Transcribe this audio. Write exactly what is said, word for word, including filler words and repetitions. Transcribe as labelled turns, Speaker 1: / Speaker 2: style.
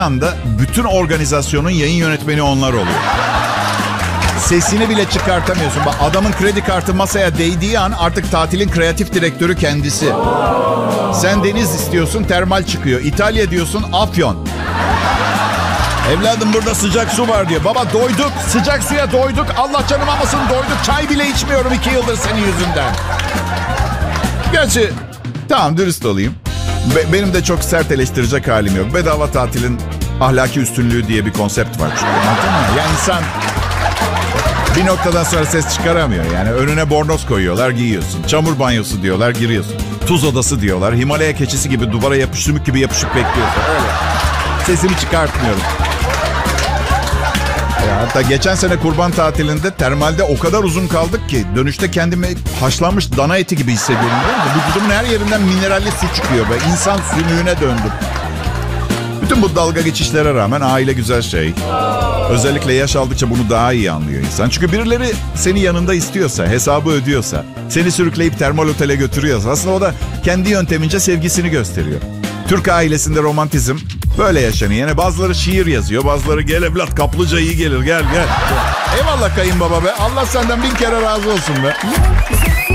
Speaker 1: anda bütün organizasyonun yayın yönetmeni onlar oluyor. Sesini bile çıkartamıyorsun. Bak, adamın kredi kartı masaya değdiği an artık tatilin kreatif direktörü kendisi. Sen deniz istiyorsun, termal çıkıyor. İtalya diyorsun, Afyon. Evladım burada sıcak su var diyor. Baba doyduk, sıcak suya doyduk. Allah canım almasın, doyduk. Çay bile içmiyorum iki yıldır senin yüzünden. Gerçi tamam, dürüst olayım. Be- benim de çok sert eleştirecek halim yok. Bedava tatilin ahlaki üstünlüğü diye bir konsept var çünkü. Anladın mı? Ya insan bir noktadan sonra ses çıkaramıyor. Yani önüne bornoz koyuyorlar, giyiyorsun. Çamur banyosu diyorlar, giriyorsun. Tuz odası diyorlar. Himalaya keçisi gibi duvara yapıştırmak gibi yapışıp bekliyorsun. Öyle. Sesimi çıkartmıyorum. Ya hatta geçen sene kurban tatilinde termalde o kadar uzun kaldık ki dönüşte kendimi haşlanmış dana eti gibi hissediyorum. Vücudumun her yerinden mineralli su çıkıyor ve insan sümüğüne döndüm. Bütün bu dalga geçişlere rağmen aile güzel şey. Özellikle yaş aldıkça bunu daha iyi anlıyor insan. Çünkü birileri seni yanında istiyorsa, hesabı ödüyorsa, seni sürükleyip termal otele götürüyorsa aslında o da kendi yöntemince sevgisini gösteriyor. Türk ailesinde romantizm böyle yaşanıyor. Yani bazıları şiir yazıyor, bazıları gel evlat kaplıca iyi gelir, gel gel. Eyvallah kayınbaba be, Allah senden bin kere razı olsun be.